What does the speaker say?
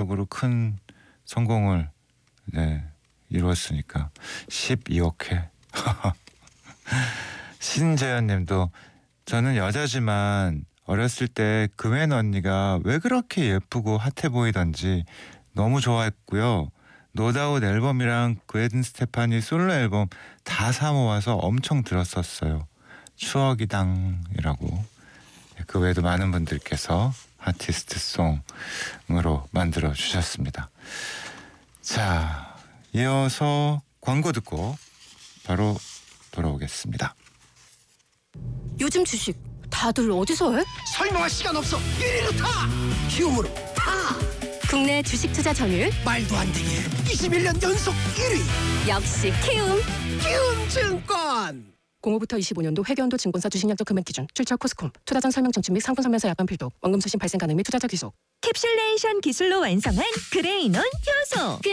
경제적으로 큰 성공을 이루었으니까 12억 회. 신재현 님도 저는 여자지만 어렸을 때 금엔 언니가 왜 그렇게 예쁘고 핫해 보이던지 너무 좋아했고요. 노다웃 앨범이랑 그웬 스테파니 솔로 앨범 다 사 모아서 엄청 들었었어요. 추억이당이라고. 그 외에도 많은 분들께서 아티스트 송으로 만들어 주셨습니다. 자, 이어서 광고 듣고 바로 돌아오겠습니다. 요즘 주식 다들 어디서 해? 설명할 시간 없어. 1위로 타. 키움으로 타. 국내 주식 투자 점유율 말도 안 되게 21년 연속 1위. 역시 키움. 키움증권. 05부터 25년도 회계연도 증권사 주식약정 금액 기준 출처 코스콤 투자전 설명 청취 및 상품 설명서 약관 필독 원금 수신 발생 가능 및 투자자 귀속 캡슐레이션 기술로 완성한 그레이논 효소.